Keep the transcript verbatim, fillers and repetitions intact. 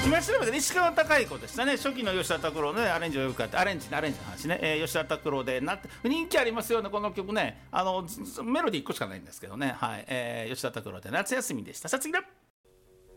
今調べた石川貴彦でしたね。初期の吉田拓郎の、ね、アレンジをよくやってアレンジアレンジの話ね、えー、吉田拓郎でなって人気ありますよねこの曲ね。あのメロディーいっこしかないんですけどね、はい、えー、吉田拓郎で夏休みでした。さあ次だ。